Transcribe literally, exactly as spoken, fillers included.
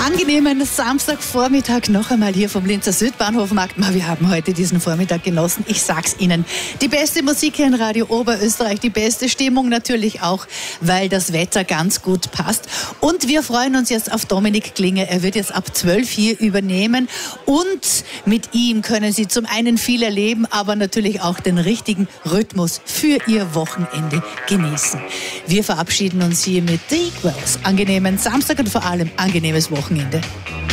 Angenehmen Samstagvormittag noch einmal hier vom Linzer Südbahnhofmarkt. Wir haben heute diesen Vormittag genossen. Ich sag's Ihnen. Die beste Musik hier in Radio Oberösterreich, die beste Stimmung natürlich auch, weil das Wetter ganz gut passt. Und wir freuen uns jetzt auf Dominik Klinger. Er wird jetzt ab zwölf hier übernehmen. Und mit ihm können Sie zum einen viel erleben, aber natürlich auch den richtigen Rhythmus für Ihr Wochenende genießen. Wir verabschieden uns hier mit The Equals. Angenehmen Samstag und vor allem angenehmes Wochenende.